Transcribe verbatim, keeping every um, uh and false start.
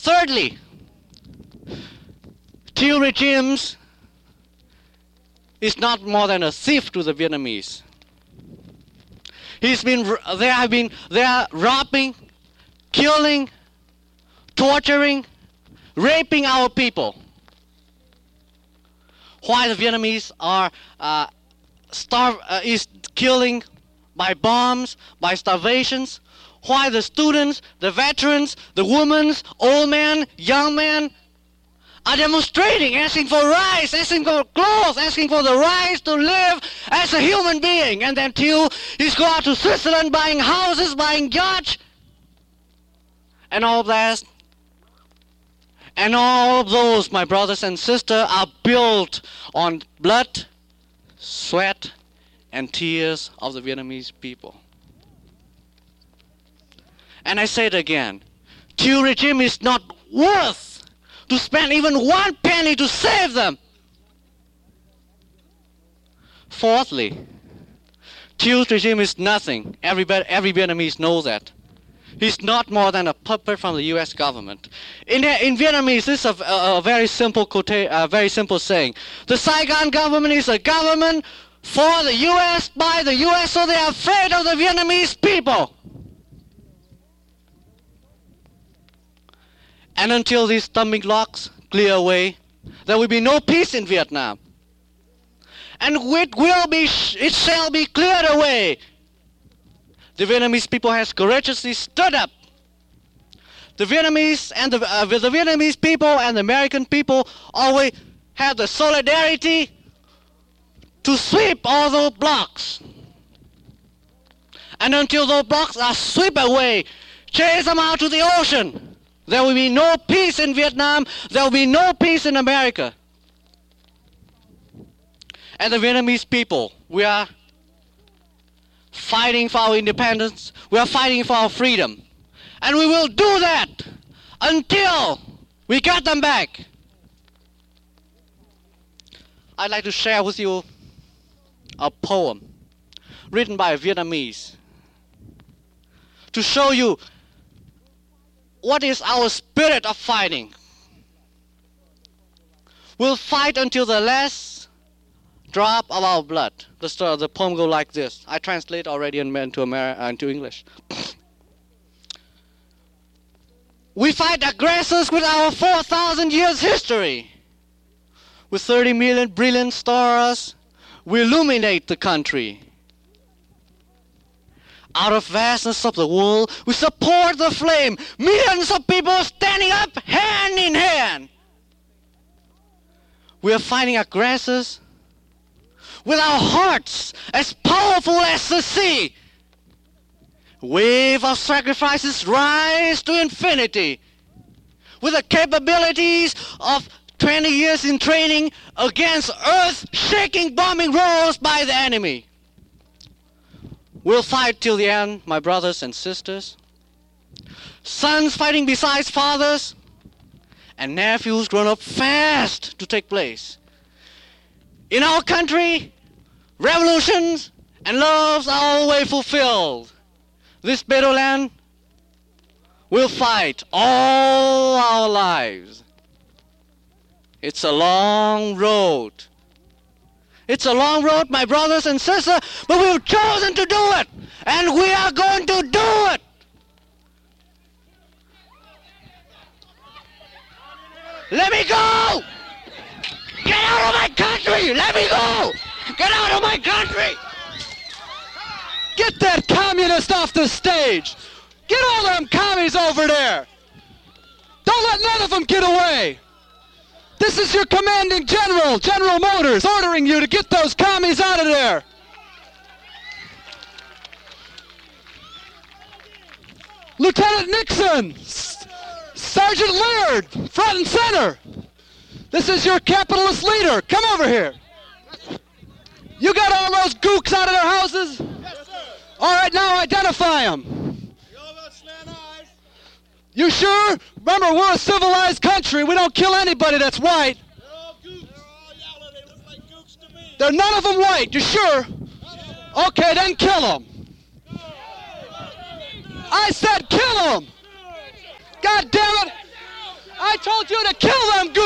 Thirdly, Thieu regimes is not more than a thief to the Vietnamese. He's been, they have been, they are robbing, killing, torturing, raping our people. Why the Vietnamese are uh, starve, uh, is killing by bombs, by starvations. Why the students, the veterans, the women, old men, young men are demonstrating, asking for rights, asking for clothes, asking for the rights to live as a human being. And then Thieu, he's going out to Switzerland buying houses, buying yachts, and all that. And all of those, my brothers and sisters, are built on blood, sweat, and tears of the Vietnamese people. And I say it again, Thieu regime is not worth to spend even one penny to save them. Fourthly, Thieu's regime is nothing. Everybody, every Vietnamese knows that. He's not more than a puppet from the U S government. In, in Vietnamese, this is a, a, a very simple quote, a very simple saying. The Saigon government is a government for the U S by the U S, so they are afraid of the Vietnamese people. And until these stumbling blocks clear away, there will be no peace in Vietnam. And it will be, it shall be cleared away. The Vietnamese people has courageously stood up. The Vietnamese and the, uh, the Vietnamese people and the American people always have the solidarity to sweep all those blocks. And until those blocks are swept away, chase them out to the ocean. There will be no peace in Vietnam. There will be no peace in America. And the Vietnamese people, we are fighting for our independence. We are fighting for our freedom. And we will do that until we get them back. I'd like to share with you a poem written by a Vietnamese to show you what is our spirit of fighting. We'll fight until the last drop of our blood. The, story, the poem goes like this. I translate already into, Ameri- uh, into English. We fight aggressors with our four thousand years history. With thirty million brilliant stars, we illuminate the country. Out of vastness of the world, we support the flame. Millions of people standing up hand in hand. We are fighting aggressors with our hearts as powerful as the sea. Wave of sacrifices rise to infinity. With the capabilities of twenty years in training against earth-shaking bombing rolls by the enemy. We'll fight till the end, my brothers and sisters. Sons fighting beside fathers, and nephews grown up fast to take place. In our country, revolutions and loves are always fulfilled. This better land will fight all our lives. It's a long road. It's a long road, my brothers and sisters, but we've chosen to do it, and we are going to do it. Let me go! Get out of my country! Let me go! Get out of my country! Get that communist off the stage! Get all them commies over there! Don't let none of them get away! This is your commanding general, General Motors, ordering you to get those commies out of there! Lieutenant Nixon! S- Sergeant Laird, front and center! This is your capitalist leader. Come over here. You got all those gooks out of their houses? Yes, sir. All right, now identify them. You sure? Remember, we're a civilized country. We don't kill anybody that's white. They're all gooks. They're all yellow. They look like gooks to me. They're none of them white. You sure? Okay, then kill them. I said kill them. God damn it. told you to kill them